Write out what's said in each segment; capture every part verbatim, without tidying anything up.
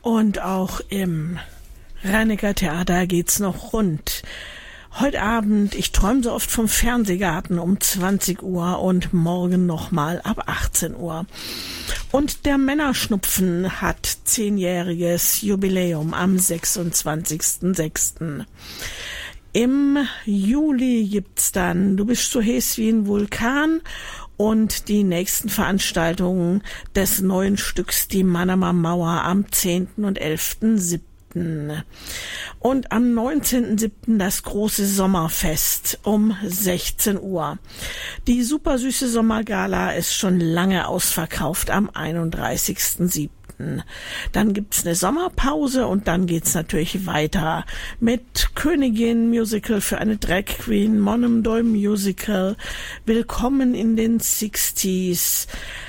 Und auch im Rhein-Neckar Theater geht's noch rund. Heute Abend, ich träume so oft vom Fernsehgarten um zwanzig Uhr und morgen nochmal ab achtzehn Uhr. Und der Männerschnupfen hat zehnjähriges Jubiläum am sechsundzwanzigsten sechsten Im Juli gibt's dann Du bist so heiß wie ein Vulkan und die nächsten Veranstaltungen des neuen Stücks Die Mannheimer Mauer am zehnten und elften siebten Und am neunzehnten siebten das große Sommerfest um sechzehn Uhr. Die supersüße Sommergala ist schon lange ausverkauft am einunddreißigsten siebten Dann gibt's eine Sommerpause und dann geht's natürlich weiter mit Königin Musical für eine Drag Queen, Monem-Doll Musical, Willkommen in den sechziger.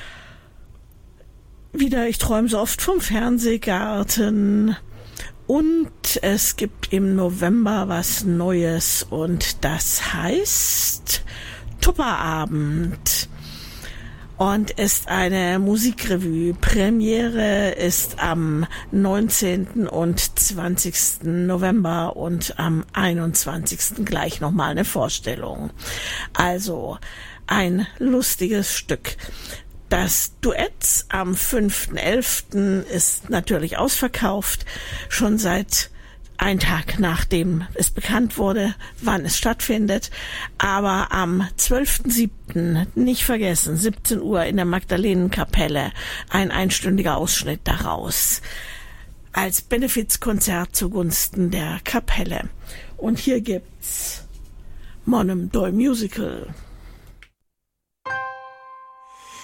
Wieder Ich träume so oft vom Fernsehgarten. Und es gibt im November was Neues und das heißt Tupperabend. Und ist eine Musikrevue. Premiere ist am neunzehnten und zwanzigsten November und am einundzwanzigsten gleich nochmal eine Vorstellung. Also ein lustiges Stück. Das Duett am fünften elften ist natürlich ausverkauft, schon seit ein Tag nachdem es bekannt wurde, wann es stattfindet. Aber am zwölften siebten nicht vergessen, siebzehn Uhr in der Magdalenenkapelle, ein einstündiger Ausschnitt daraus als Benefizkonzert zugunsten der Kapelle. Und hier gibt's Monem-Doll Musical.